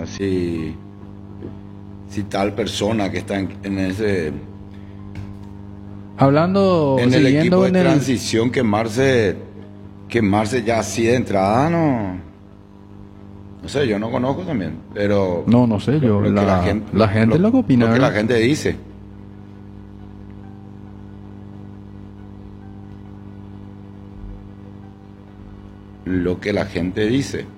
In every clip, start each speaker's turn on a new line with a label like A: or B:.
A: si tal persona que está en ese...
B: Hablando,
A: En el
B: siguiendo
A: equipo de
B: en el...
A: transición, quemarse ya así de entrada, no... No sé, yo no conozco también, pero...
B: No sé, yo,
A: lo que
B: la gente lo que opina,
A: Lo que la
B: ¿verdad?
A: gente dice. Lo que la gente dice.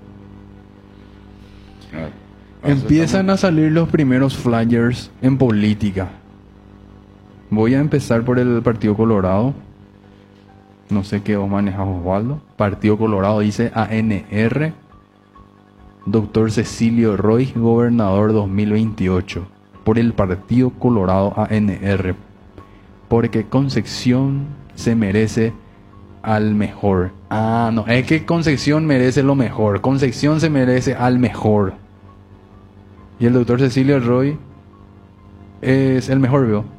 B: Empiezan a salir los primeros flyers en política. Voy a empezar por el Partido Colorado. No sé qué vos manejas, Osvaldo. Partido Colorado dice ANR. Doctor Cecilio Roy, gobernador 2028. Por el Partido Colorado ANR. Porque Concepción se merece al mejor. Ah, no, es que Concepción merece lo mejor. Concepción se merece al mejor. Y el doctor Cecilio Roy es el mejor, ¿vio?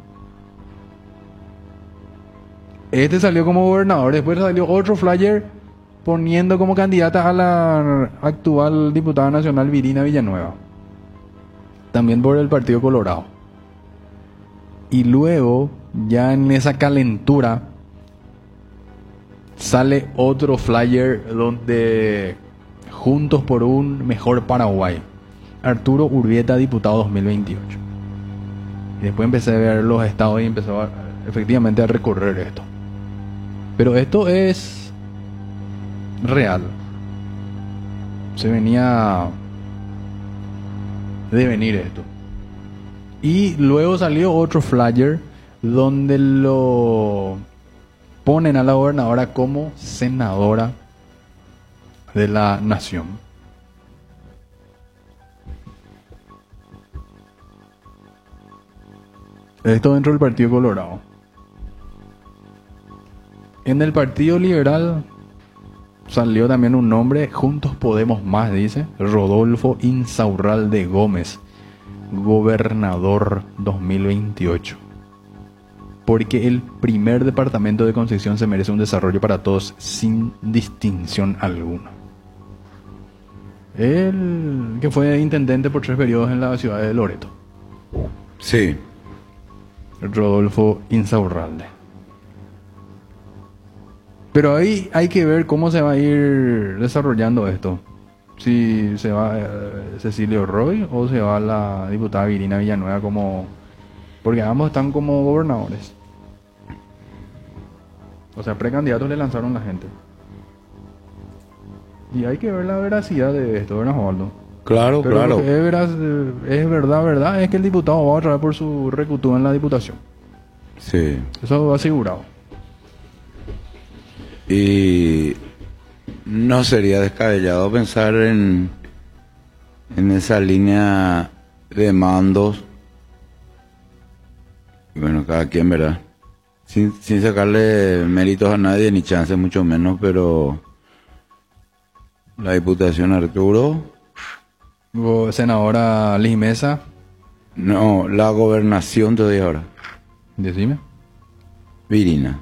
B: Este salió como gobernador, después salió otro flyer poniendo como candidata a la actual diputada nacional Virina Villanueva. También por el Partido Colorado. Y luego, ya en esa calentura, sale otro flyer donde Juntos por un Mejor Paraguay. Arturo Urbieta, diputado 2028. Y después empecé a ver los estados y empezó efectivamente a recorrer esto. Pero esto es real. Se venía de venir esto. Y luego salió otro flyer donde lo ponen a la gobernadora como senadora de la nación. Esto dentro del Partido Colorado. En el Partido Liberal salió también un nombre, Juntos Podemos Más, dice, Rodolfo Insaurralde Gómez, gobernador 2028. Porque el primer departamento de Concepción se merece un desarrollo para todos sin distinción alguna. Él, que fue intendente por 3 periodos en la ciudad de Loreto.
A: Sí.
B: Rodolfo Insaurralde. Pero ahí hay que ver cómo se va a ir desarrollando esto. Si se va Cecilio Roy o se va la diputada Virina Villanueva como... Porque ambos están como gobernadores. O sea, precandidatos le lanzaron la gente. Y hay que ver la veracidad de esto, ¿verdad, Osvaldo?
A: Claro,
B: Pero
A: claro.
B: lo que es verdad, es que el diputado va a traer por su recutúa en la diputación.
A: Sí.
B: Eso va asegurado.
A: Y no sería descabellado pensar en esa línea de mandos. Bueno, cada quien, ¿verdad? Sin sacarle méritos a nadie, ni chances, mucho menos, pero la Diputación Arturo...
B: Senadora Liz Mesa.
A: No, la gobernación te doy ahora.
B: Decime.
A: Virina.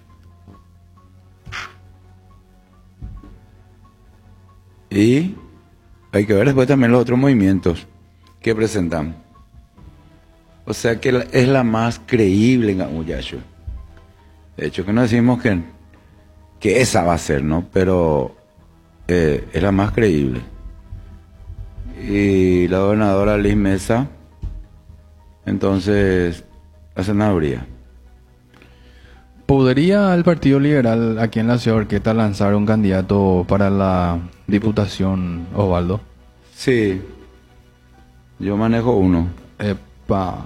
A: Y hay que ver después también los otros movimientos que presentamos. O sea que es la más creíble en Gamuyacho. De hecho, que no decimos que esa va a ser, ¿no? Pero es la más creíble. Y la gobernadora Liz Mesa, entonces, la senaduría.
B: ¿Podría el Partido Liberal aquí en la ciudad de Orqueta lanzar un candidato para la diputación, Osvaldo?
A: Sí, yo manejo uno.
B: Epa.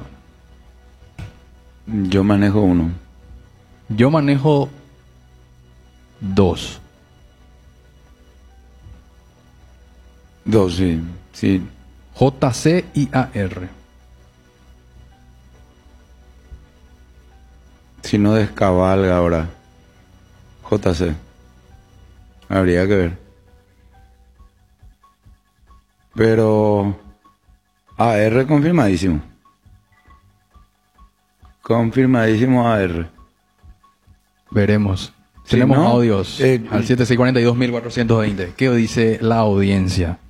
A: Yo manejo uno.
B: Yo manejo 2.
A: 2, sí, sí.
B: JC y AR.
A: Si no descabalga ahora JC, habría que ver. Pero AR confirmadísimo. Confirmadísimo AR.
B: Veremos.
A: Sí,
B: Tenemos
A: ¿no?
B: audios al 7642.420. ¿Qué dice la audiencia?